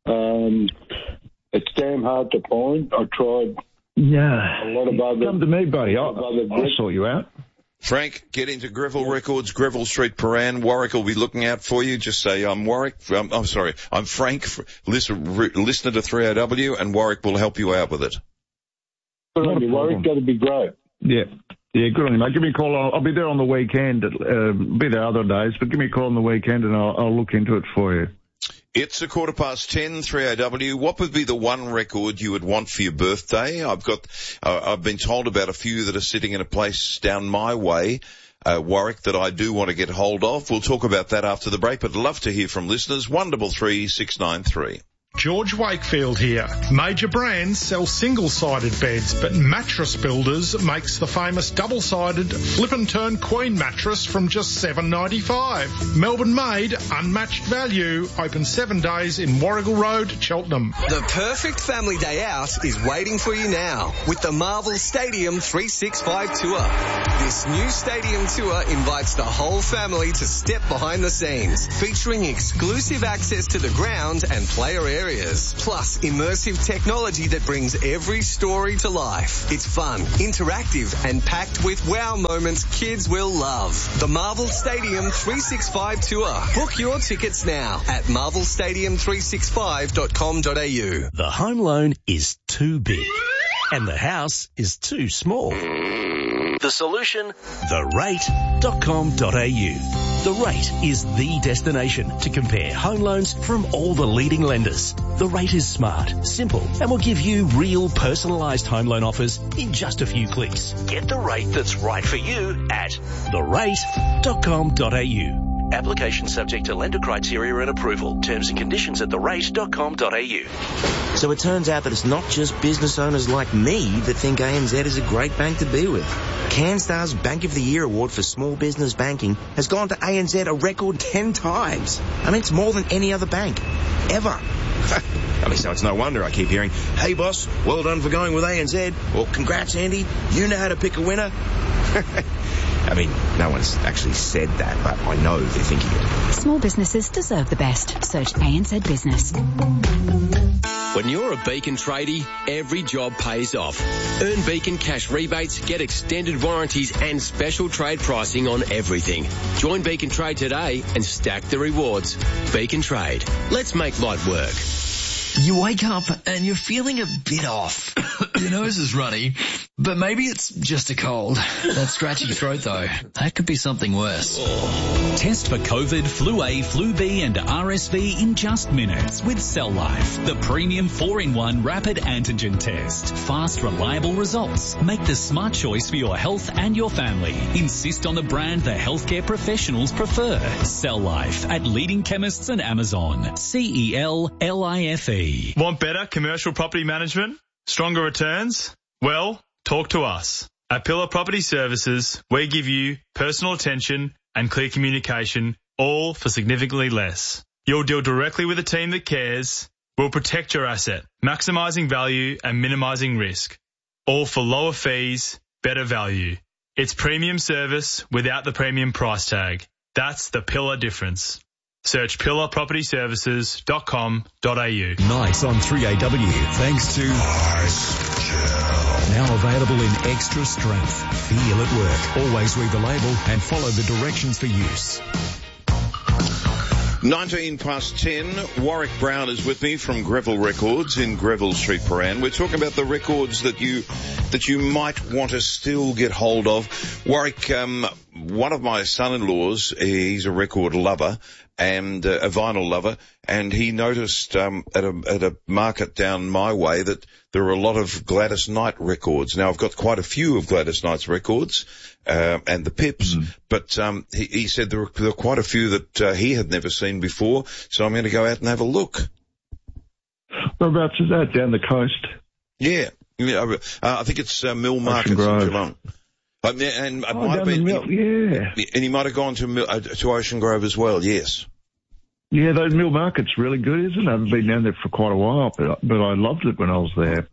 Um, it's damn hard to find. I tried Yeah. a lot of other. Come to me, buddy. I'll, other I'll sort you out. Frank, get into Greville Records, Greville Street, Paran. Warwick will be looking out for you. Just say, I'm Warwick. I'm, I'm sorry, I'm Frank, listen, re, listener to three A W, and Warwick will help you out with it. Good on you, Warwick. That'd be great. Yeah. Yeah, good on you, mate. Give me a call. I'll, I'll be there on the weekend. Uh, be there other days, but give me a call on the weekend and I'll, I'll look into it for you. It's a quarter past ten, three A W. What would be the one record you would want for your birthday? I've got, uh, I've been told about a few that are sitting in a place down my way, uh, Warwick, that I do want to get hold of. We'll talk about that after the break, but I'd love to hear from listeners. one double three six nine three. George Wakefield here. Major brands sell single-sided beds, but Mattress Builders makes the famous double-sided flip and turn queen mattress from just seven dollars ninety-five. Melbourne made, unmatched value, open seven days in Warrigal Road, Cheltenham. The perfect family day out is waiting for you now with the Marvel Stadium three sixty-five Tour. This new stadium tour invites the whole family to step behind the scenes, featuring exclusive access to the ground and player areas, plus immersive technology that brings every story to life. It's fun, interactive, and packed with wow moments kids will love. The Marvel Stadium three sixty-five Tour. Book your tickets now at marvel stadium three sixty-five dot com dot a u. The home loan is too big and the house is too small. The solution, the rate dot com dot a u. The Rate is the destination to compare home loans from all the leading lenders. The Rate is smart, simple, and will give you real personalised home loan offers in just a few clicks. Get the rate that's right for you at the rate dot com dot a u. Application subject to lender criteria and approval. Terms and conditions at the rate dot com dot a u. So it turns out that it's not just business owners like me that think A N Z is a great bank to be with. CanStar's Bank of the Year award for small business banking has gone to A N Z a record ten times. I mean, it's more than any other bank. Ever. I mean, so it's no wonder I keep hearing, hey boss, well done for going with A N Z. Or congrats Andy, you know how to pick a winner. I mean, no one's actually said that, but I know they're thinking it. Small businesses deserve the best. Search A N Z Business. When you're a Beacon tradie, every job pays off. Earn Beacon cash rebates, get extended warranties and special trade pricing on everything. Join Beacon Trade today and stack the rewards. Beacon Trade. Let's make light work. You wake up and you're feeling a bit off. Your nose is runny, but maybe it's just a cold. That scratchy throat though, that could be something worse. Test for COVID, Flu A, Flu B and R S V in just minutes with Cell Life, the premium four in one rapid antigen test. Fast, reliable results. Make the smart choice for your health and your family. Insist on the brand the healthcare professionals prefer. Cell Life at leading chemists and Amazon. C E L L I F E. Want better commercial property management? Stronger returns? Well, talk to us. At Pillar Property Services, we give you personal attention and clear communication, all for significantly less. You'll deal directly with a team that cares. We'll protect your asset, maximising value and minimising risk. All for lower fees, better value. It's premium service without the premium price tag. That's the Pillar difference. Search pillar property services dot com dot a u. Nights on three A W, thanks to now available in extra strength. Feel at work. Always read the label and follow the directions for use. nineteen past ten, Warwick Brown is with me from Greville Records in Greville Street, Paran. We're talking about the records that you that you might want to still get hold of. Warwick, um, one of my son-in-laws, he's a record lover and uh, a vinyl lover, and he noticed um, at a at a market down my way that there are a lot of Gladys Knight records. Now, I've got quite a few of Gladys Knight's records uh, and the Pips, mm. but um, he, he said there were, there were quite a few that uh, he had never seen before, so I'm going to go out and have a look. Whereabouts is that? Down the coast? Yeah. yeah uh, I think it's uh, Mill Markets in Geelong. Uh, and it oh, might have been, Mill, yeah. And he might have gone to uh, to Ocean Grove as well, yes. Yeah, those Mill Market's really good, isn't it? I haven't been down there for quite a while, but, but I loved it when I was there.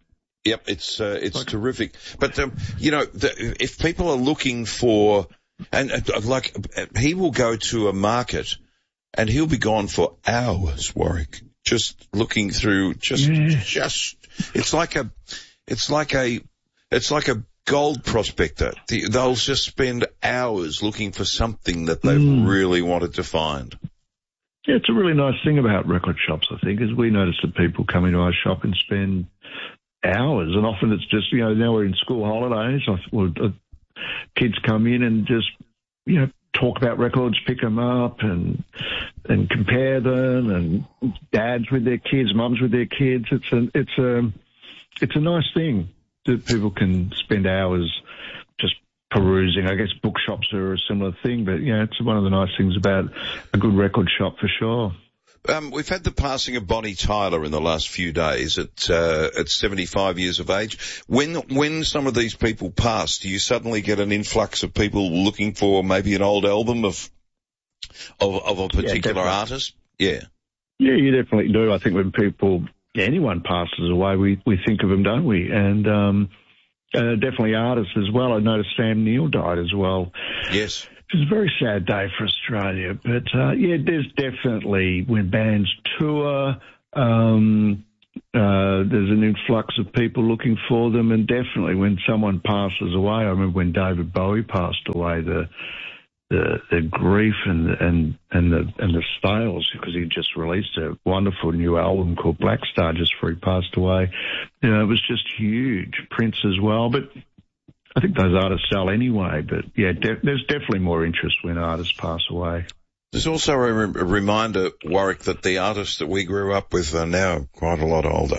Yep, it's uh, it's okay. Terrific. But um, you know, the, if people are looking for, and uh, like he will go to a market, and he'll be gone for hours, Warwick, just looking through, just yeah. just. It's like a, it's like a, it's like a gold prospector. They'll just spend hours looking for something that they've mm. really wanted to find. Yeah, it's a really nice thing about record shops, I think, is we notice that people come into our shop and spend hours, and often it's just, you know, now we're in school holidays, well, uh, kids come in and just, you know, talk about records, pick them up and and compare them, and dads with their kids, mums with their kids. It's a, it's a, it's a nice thing that people can spend hours just perusing. I guess bookshops are a similar thing, but, yeah, it's one of the nice things about a good record shop for sure. Um, we've had the passing of Bonnie Tyler in the last few days at uh, at seventy-five years of age. When when some of these people pass, do you suddenly get an influx of people looking for maybe an old album of of, of a particular yeah, artist? Yeah. Yeah, you definitely do. I think when people, anyone passes away, we, we think of them, don't we? And um, uh, definitely artists as well. I noticed Sam Neill died as well. Yes. It was a very sad day for Australia, but uh, yeah, there's definitely, when bands tour, um, uh, there's an influx of people looking for them, and definitely when someone passes away, I remember when David Bowie passed away, the the, the grief and and and the and the sales, because he just released a wonderful new album called Black Star just before he passed away. You know, it was just huge. Prince as well, but I think those artists sell anyway, but yeah, de- there's definitely more interest when artists pass away. There's also a, re- a reminder, Warwick, that the artists that we grew up with are now quite a lot older.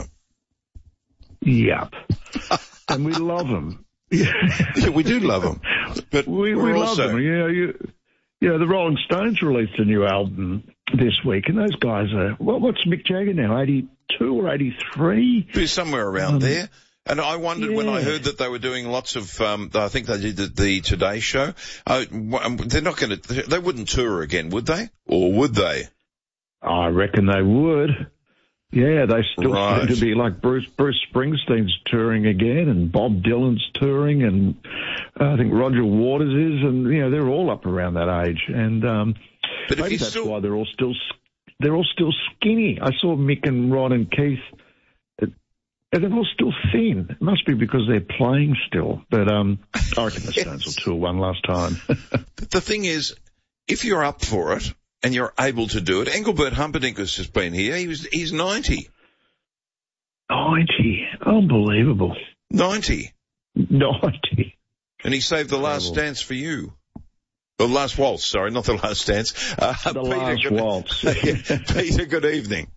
Yep. And we love them. Yeah, we do love them. But we, we love also... them. Yeah, you, you know, the Rolling Stones released a new album this week, and those guys are, well, what's Mick Jagger now, eighty-two or eighty-three? He's somewhere around um, there. And I wondered yeah. when I heard that they were doing lots of, um, I think they did the, the Today Show. Uh, they're not going to, they wouldn't tour again, would they? Or would they? I reckon they would. Yeah, they still right. seem to be like Bruce, Bruce Springsteen's touring again, and Bob Dylan's touring, and uh, I think Roger Waters is, and, you know, they're all up around that age. And, um, but maybe if that's still... why they're all still, they're all still skinny. I saw Mick and Ron and Keith, and they're all still thin. It must be because they're playing still. But um, I reckon the Stones will tour one last time. The thing is, if you're up for it and you're able to do it, Engelbert Humperdinck has just been here. He was he's ninety. Ninety, unbelievable. Ninety. Ninety. And he saved the last dance for you. The last waltz, sorry, not the last dance. Uh, the Peter, last good, waltz. Peter, good evening.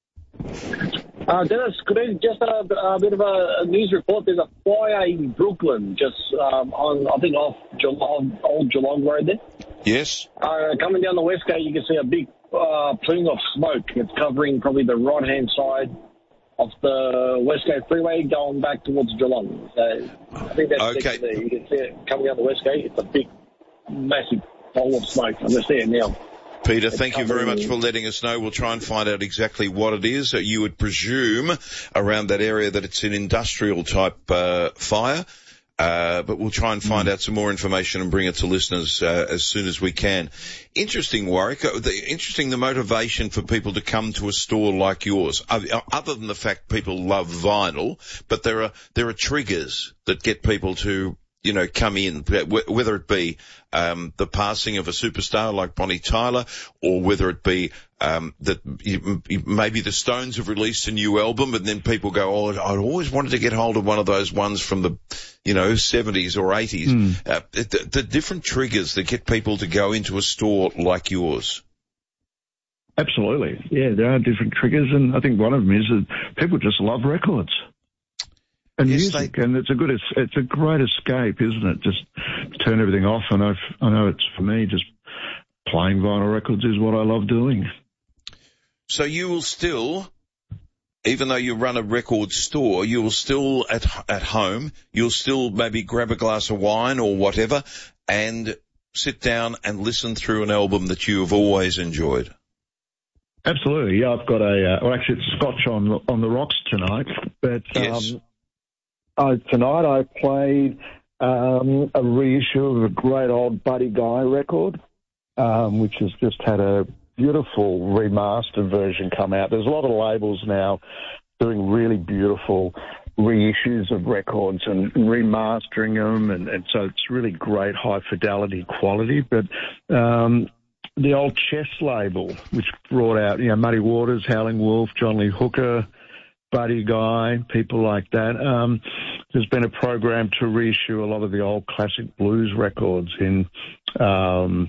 Uh, Dennis, could I just a, a bit of a news report? There's a fire in Brooklyn, just um, on, I think, off Geelong, Old Geelong Road there. Yes. Uh, coming down the West Gate, you can see a big uh, plume of smoke. It's covering probably the right-hand side of the West Gate Freeway going back towards Geelong. So I think that's okay. there. You can see it coming down the West Gate. It's a big, massive bowl of smoke. I'm just there now. Peter, thank you very much for letting us know. We'll try and find out exactly what it is. You would presume around that area that it's an industrial type uh, fire, uh, but we'll try and find out some more information and bring it to listeners uh, as soon as we can. Interesting, Warwick. Uh, the, interesting the motivation for people to come to a store like yours, uh, other than the fact people love vinyl, but there are there are triggers that get people to, you know, come in, whether it be um the passing of a superstar like Bonnie Tyler, or whether it be um that you, maybe the Stones have released a new album and then people go, oh, I'd always wanted to get hold of one of those ones from the, you know, seventies or eighties. Mm. Uh, the, the different triggers that get people to go into a store like yours. Absolutely. Yeah, there are different triggers, and I think one of them is that people just love records. And yes, music, they... and it's a good, it's a great escape, isn't it? Just turn everything off, and I, I know it's for me. Just playing vinyl records is what I love doing. So you will still, even though you run a record store, you will still at at home. You'll still maybe grab a glass of wine or whatever, and sit down and listen through an album that you have always enjoyed. Absolutely, yeah. I've got a, uh, well, actually, it's Scotch on on the rocks tonight, but yes. um, uh, tonight I played um, a reissue of a great old Buddy Guy record, um, which has just had a beautiful remastered version come out. There's a lot of labels now doing really beautiful reissues of records and remastering them, and, and so it's really great high fidelity quality. But um, the old Chess label, which brought out, you know, Muddy Waters, Howling Wolf, John Lee Hooker, Buddy Guy, people like that. Um, there's been a program to reissue a lot of the old classic blues records in um,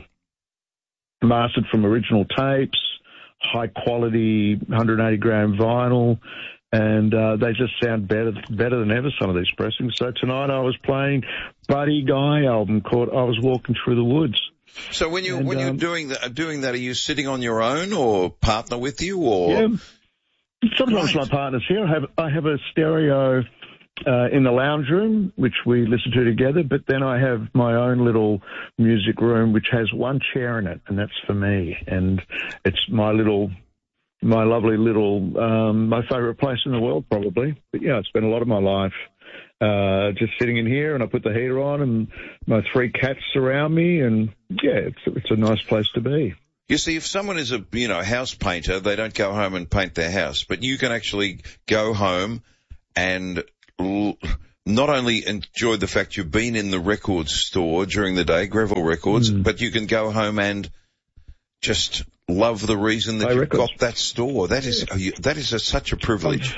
mastered from original tapes, high quality one hundred eighty gram vinyl. And uh, they just sound better better than ever, some of these pressings. So tonight I was playing Buddy Guy album called I Was Walking Through the Woods. So when, you, and, when um, you're doing that, doing that, are you sitting on your own or partner with you? Or Yeah, sometimes right. my partner's here. I have, I have a stereo uh, in the lounge room, which we listen to together, but then I have my own little music room, which has one chair in it, and that's for me. And it's my little... My lovely little, um, my favourite place in the world, probably. But yeah, I spent a lot of my life uh, just sitting in here, and I put the heater on, and my three cats surround me, and yeah, it's it's a nice place to be. You see, if someone is a, you know, house painter, they don't go home and paint their house, but you can actually go home and l- not only enjoy the fact you've been in the record store during the day, Greville Records, mm. but you can go home and just love the reason that Play you've records. got that store. That is, yeah. that is a, such a privilege.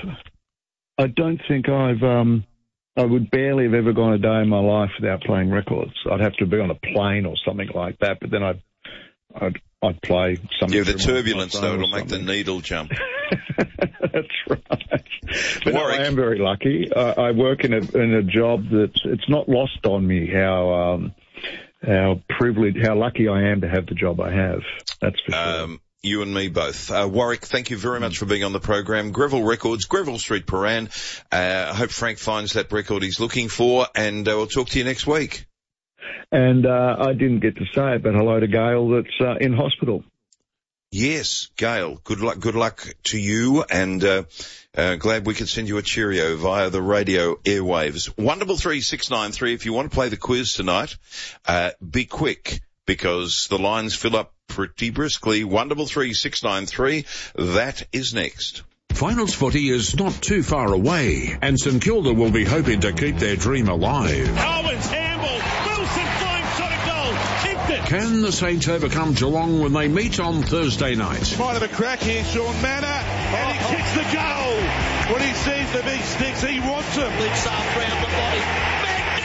I don't think I've, um, I would barely have ever gone a day in my life without playing records. I'd have to be on a plane or something like that, but then I'd, I'd, I'd play something. Yeah, the through my- turbulence my though, phone or it'll make the something. needle jump. That's right. But no, Warwick. I am very lucky. I, I work in a in a job that it's not lost on me how um, how privileged, how lucky I am to have the job I have. That's for sure. Um, you and me both. Uh, Warwick, thank you very much for being on the program. Greville Records, Greville Street, Paran. Uh, I hope Frank finds that record he's looking for, and uh, we'll talk to you next week. And uh, I didn't get to say it, but hello to Gail that's uh, in hospital. Yes, Gail, good luck, good luck to you, and uh, uh, glad we could send you a cheerio via the radio airwaves. one double three six nine three, if you want to play the quiz tonight, uh, be quick, because the lines fill up pretty briskly. one double three six nine three, that is next. Finals footy is not too far away, and St Kilda will be hoping to keep their dream alive. Owens, handball, Wilson flying shot at goal, kicked it. Can the Saints overcome Geelong when they meet on Thursday night? Might have a crack here, Sean Manor, and he kicks the goal. When he sees the big sticks, he wants them. Blitzard round the body.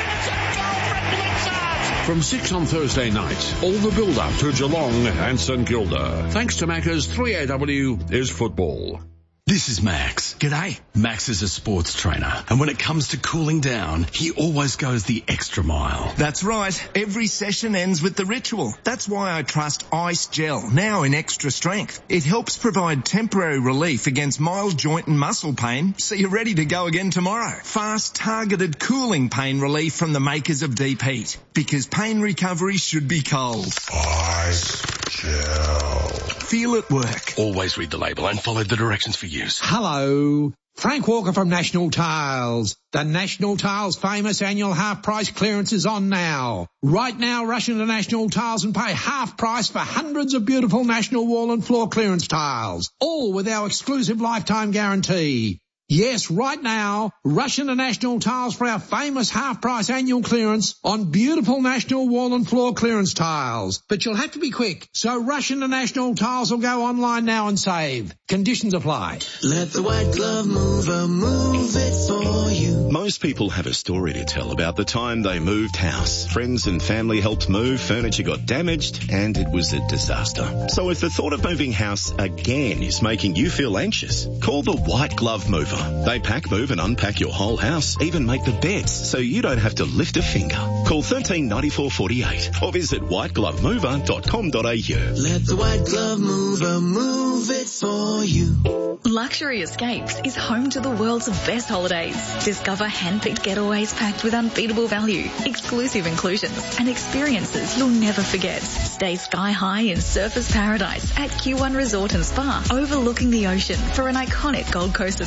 From six on Thursday night, all the build-up to Geelong and St Kilda. Thanks to Macca's, three A W is football. This is Max. G'day. Max is a sports trainer, and when it comes to cooling down, he always goes the extra mile. That's right. Every session ends with the ritual. That's why I trust Ice Gel, now in extra strength. It helps provide temporary relief against mild joint and muscle pain, so you're ready to go again tomorrow. Fast, targeted cooling pain relief from the makers of Deep Heat, because pain recovery should be cold. Ice Gel. Feel it work. Always read the label and follow the directions for use. Hello. Frank Walker from National Tiles. The National Tiles famous annual half price clearance is on now. Right now, rush into National Tiles and pay half price for hundreds of beautiful National wall and floor clearance tiles, all with our exclusive lifetime guarantee. Yes, right now, rush into National Tiles for our famous half-price annual clearance on beautiful National wall and floor clearance tiles. But you'll have to be quick, so rush into National Tiles or go online now and save. Conditions apply. Let the white glove mover move it for you. Most people have a story to tell about the time they moved house. Friends and family helped move, furniture got damaged, and it was a disaster. So if the thought of moving house again is making you feel anxious, call the White Glove Mover. They pack, move and unpack your whole house, even make the beds, so you don't have to lift a finger. Call thirteen ninety-four forty-eight or visit white glove mover dot com dot a u. Let the white glove mover move it for you. Luxury Escapes is home to the world's best holidays. Discover hand-picked getaways packed with unbeatable value, exclusive inclusions, and experiences you'll never forget. Stay sky high in surfers paradise at Q one Resort and Spa, overlooking the ocean for an iconic Gold Coast escape.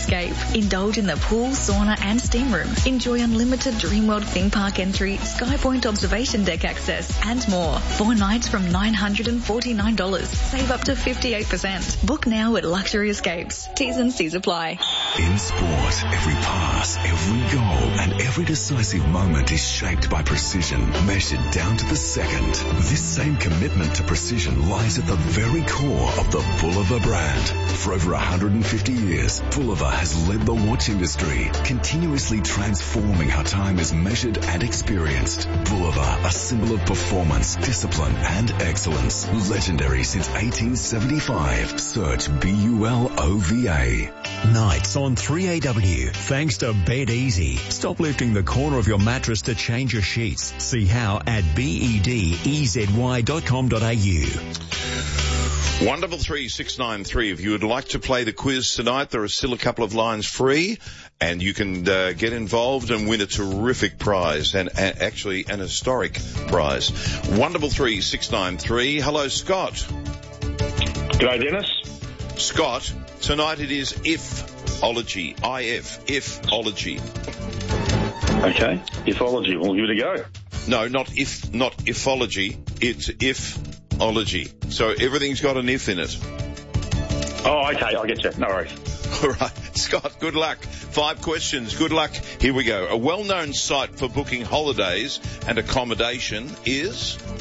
Indulge in the pool, sauna and steam room. Enjoy unlimited Dreamworld theme park entry, Skypoint observation deck access and more. Four nights from nine hundred forty-nine dollars. Save up to fifty-eight percent. Book now at Luxury Escapes. T's and C's apply. In sport, every pass, every goal and every decisive moment is shaped by precision, measured down to the second. This same commitment to precision lies at the very core of the Bulliver brand. For over one hundred fifty years, Bulliver has led the watch industry, continuously transforming how time is measured and experienced. Bulliver, a symbol of performance, discipline and excellence. Legendary since eighteen seventy-five. Search B U L O V A. Nights on three A W, thanks to Bed Easy. Stop lifting the corner of your mattress to change your sheets. See how at bedezy dot com dot a u. One double three six nine three. If you would like to play the quiz tonight, there are still a couple of lines free, and you can uh, get involved and win a terrific prize, and, and actually an historic prize. One double three six nine three. Hello, Scott. G'day, Dennis. Scott, tonight it is if-ology. I F, if-ology. Okay, if-ology. We'll give it a go. No, not if, not ifology. It's if-ology. So everything's got an if in it. Oh, okay, I get you. No worries. All right, Scott, good luck. Five questions. Good luck. Here we go. A well-known site for booking holidays and accommodation is...